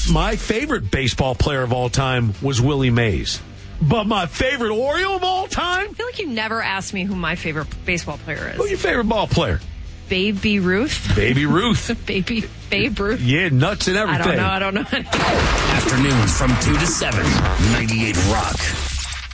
My favorite baseball player of all time was Willie Mays. But my favorite Oriole of all time? I feel like you never asked me who my favorite baseball player is. Who's your favorite ball player? Baby Ruth. Baby Ruth. Babe Ruth. Yeah, nuts and everything. I don't know. Afternoons from 2 to 7, 98 Rock.